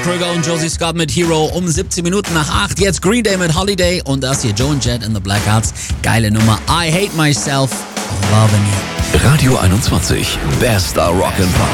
Krüger und Josie Scott mit Hero um 17 Minuten nach 8. Jetzt Green Day mit Holiday und das hier Joe and Jet in the Blackouts. Geile Nummer. I Hate Myself, Loving You. Radio 21, bester Rock'n'Pop.